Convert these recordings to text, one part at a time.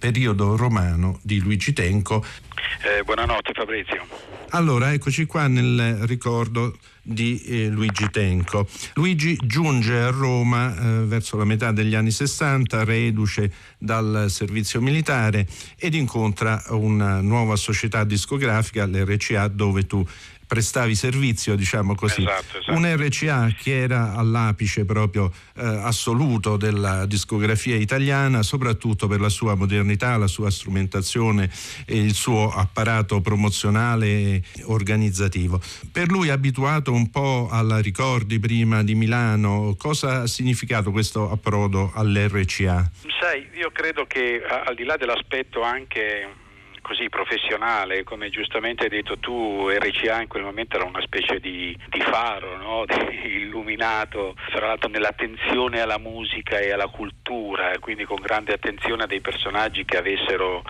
periodo romano di Luigi Tenco. Buonanotte Fabrizio. Allora, eccoci qua nel ricordo di Luigi Tenco. Luigi giunge a Roma verso la metà degli anni 60, reduce dal servizio militare, ed incontra una nuova società discografica, l'RCA, dove tu prestavi servizio, diciamo così. Esatto. Un RCA che era all'apice proprio assoluto della discografia italiana, soprattutto per la sua modernità, la sua strumentazione e il suo apparato promozionale e organizzativo. Per lui, abituato un po' alla ricordi prima di Milano, cosa ha significato questo approdo all'RCA? Sai, io credo che al di là dell'aspetto anche così professionale, come giustamente hai detto tu, RCA in quel momento era una specie di faro, no? Illuminato, tra l'altro nell'attenzione alla musica e alla cultura, quindi con grande attenzione a dei personaggi che avessero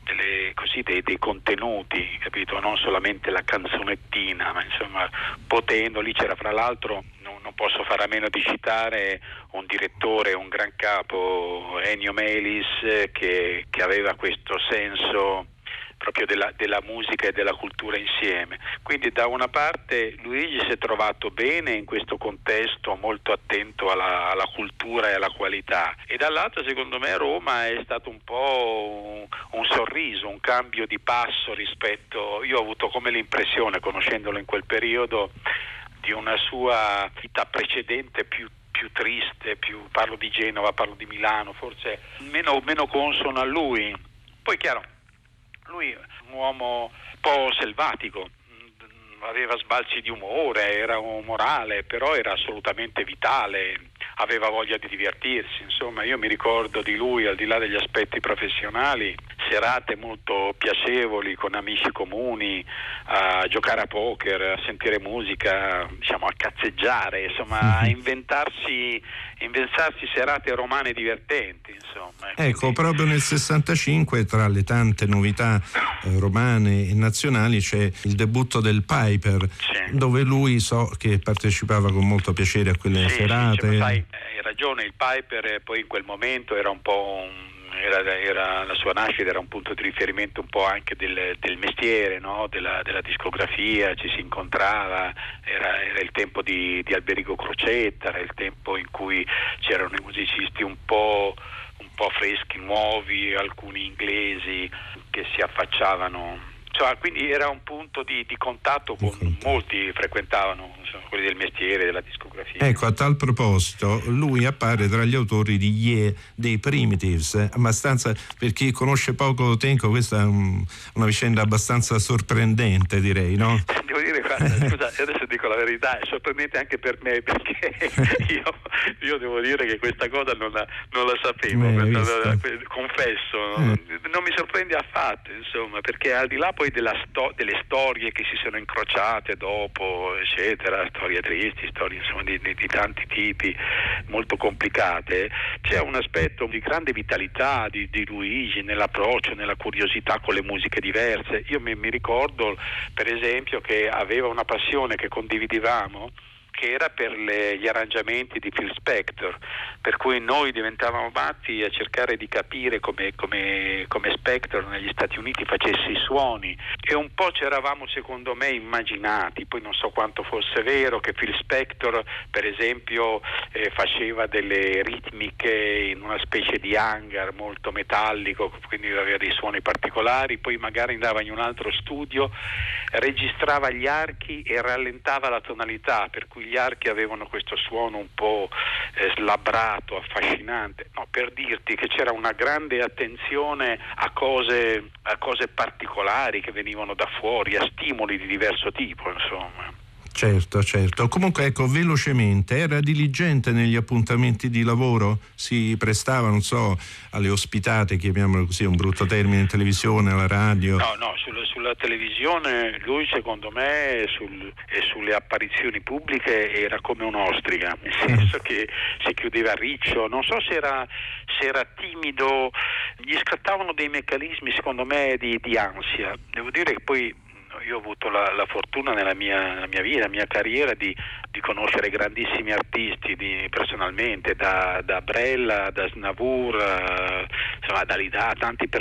dei contenuti, capito? Non solamente la canzonettina, ma insomma, potendo, lì c'era fra l'altro, non posso fare a meno di citare un direttore, un gran capo, Ennio Melis, che aveva questo senso proprio della musica e della cultura insieme. Quindi da una parte Luigi si è trovato bene in questo contesto molto attento alla cultura e alla qualità, e dall'altro secondo me Roma è stato un po' un sorriso, un cambio di passo rispetto, io ho avuto come l'impressione, conoscendolo in quel periodo, di una sua vita precedente più triste, parlo di Genova, parlo di Milano, forse meno consono a lui. Poi chiaro, lui è un uomo un po' selvatico, aveva sbalzi di umore, era umorale, però era assolutamente vitale, aveva voglia di divertirsi. Insomma, io mi ricordo di lui, al di là degli aspetti professionali, serate molto piacevoli con amici comuni, a giocare a poker, a sentire musica, diciamo a cazzeggiare, insomma a inventarsi serate romane divertenti, insomma. Ecco, proprio nel 65, tra le tante novità romane e nazionali, c'è il debutto del Piper, dove lui so che partecipava con molto piacere a quelle serate. Sì, sai, hai ragione, il Piper poi in quel momento era un po' era la sua nascita era un punto di riferimento un po' anche del mestiere, no? della discografia, ci si incontrava, era il tempo di Alberico Crocetta, era il tempo in cui c'erano i musicisti un po' freschi, nuovi, alcuni inglesi che si affacciavano. Cioè, quindi era un punto di contatto con molti, frequentavano, insomma, quelli del mestiere, della discografia. Ecco, a tal proposito, lui appare tra gli autori di Yeah dei Primitives, abbastanza, per chi conosce poco Tenco, questa è una vicenda abbastanza sorprendente, direi, no? Devo dire, guarda, scusa, adesso dico la verità, è sorprendente anche per me, perché io devo dire che questa cosa non la sapevo, confesso, non mi sorprende affatto, insomma, perché al di là poi delle storie che si sono incrociate dopo, eccetera, storie tristi, storie insomma di tanti tipi, molto complicate, c'è un aspetto di grande vitalità di Luigi nell'approccio, nella curiosità con le musiche diverse. Io mi ricordo per esempio che aveva una passione che condividevamo, che era per gli arrangiamenti di Phil Spector, per cui noi diventavamo matti a cercare di capire come Spector negli Stati Uniti facesse i suoni, e un po' ci eravamo secondo me immaginati, poi non so quanto fosse vero, che Phil Spector per esempio faceva delle ritmiche in una specie di hangar molto metallico, quindi aveva dei suoni particolari, poi magari andava in un altro studio, registrava gli archi e rallentava la tonalità, per cui gli archi avevano questo suono un po' slabbrato, affascinante, no, per dirti che c'era una grande attenzione a cose particolari che venivano da fuori, a stimoli di diverso tipo, insomma. Certo. Comunque, ecco, velocemente, era diligente negli appuntamenti di lavoro? Si prestava, non so, alle ospitate, chiamiamolo così, un brutto termine, in televisione, alla radio? No, sulla televisione lui secondo me e sulle apparizioni pubbliche era come un'ostrica, nel senso che si chiudeva a riccio, non so se era timido, gli scattavano dei meccanismi secondo me di ansia. Devo dire che poi io ho avuto la fortuna nella mia vita, nella mia carriera di conoscere grandissimi artisti personalmente, da Brella, da Snavour, insomma da Dalida, tanti